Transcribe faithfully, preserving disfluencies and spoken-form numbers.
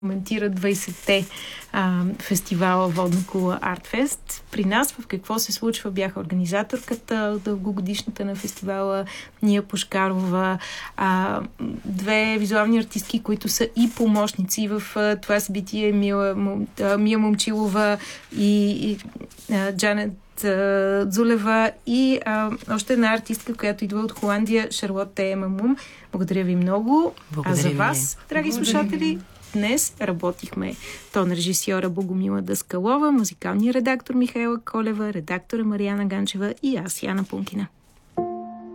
коментира двайсетте а, фестивала Водна кула Артфест. При нас в какво се случва бяха организаторката дългогодишната на фестивала Ния Пушкарова, а, две визуални артистки, които са и помощници в а, това събитие, Мила, а, Мия Момчилова и, и а, Джанет Дзулева и а, още една артистка, която идва от Холандия, Шарлотте Емамум. Благодаря ви много. Благодаря а за ви. вас, драги Благодаря слушатели, ви. Днес работихме тон режисьора Богомила Даскалова, музикалния редактор Михаела Колева, редактора Мариана Ганчева и аз, Яна Пункина.